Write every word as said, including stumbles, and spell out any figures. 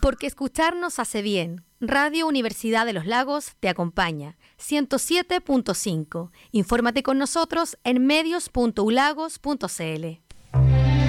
Porque escucharnos hace bien. Radio Universidad de los Lagos te acompaña. ciento siete punto cinco. Infórmate con nosotros en medios punto u lagos punto c l.